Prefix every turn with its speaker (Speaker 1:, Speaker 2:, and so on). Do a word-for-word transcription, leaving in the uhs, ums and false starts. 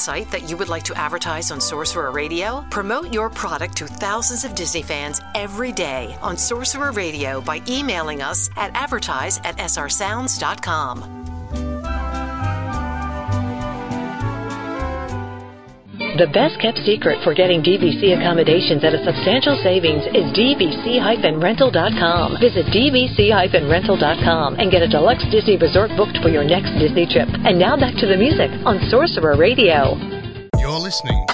Speaker 1: website that you would like to advertise on Sorcerer Radio? Promote your product to thousands of Disney fans every day on Sorcerer Radio by emailing us at advertise at s r sounds dot com.
Speaker 2: The best-kept secret for getting D V C accommodations at a substantial savings is d v c dash rental dot com. Visit d v c dash rental dot com and get a deluxe Disney resort booked for your next Disney trip. And now back to the music on Sorcerer Radio.
Speaker 3: You're listening